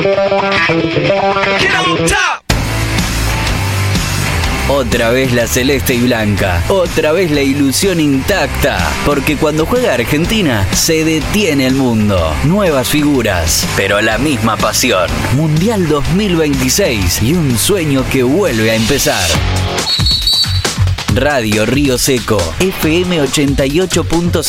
Otra vez la celeste y blanca, otra vez la ilusión intacta, porque cuando juega Argentina se detiene el mundo. Nuevas figuras, pero la misma pasión. Mundial 2026 y un sueño que vuelve a empezar. Radio Río Seco, FM 88.7.